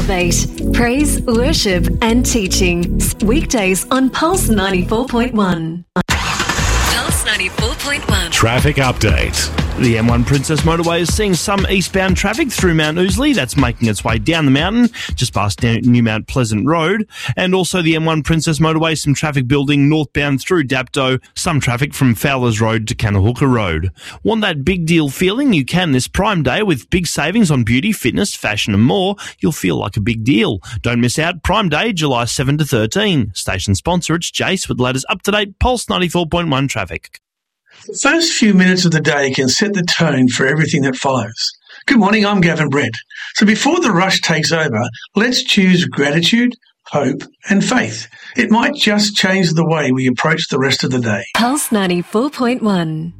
Motivate, praise, worship and teaching. Weekdays on Pulse 94.1. Pulse 94.1. Traffic update. The M1 Princess Motorway is seeing some eastbound traffic through Mount Ousley. That's making its way down the mountain, just past New Mount Pleasant Road. And also the M1 Princess Motorway, some traffic building northbound through Dapto, some traffic from Fowlers Road to Kanahooka Road. Want that big deal feeling? You can this Prime Day with big savings on beauty, fitness, fashion and more. You'll feel like a big deal. Don't miss out. Prime Day, July 7 to 13. Station sponsor, it's Jace with the latest up-to-date Pulse 94.1 traffic. The first few minutes of the day can set the tone for everything that follows. Good morning, I'm Gavin Brett. So before the rush takes over, let's choose gratitude, hope and faith. It might just change the way we approach the rest of the day. Pulse 94.1.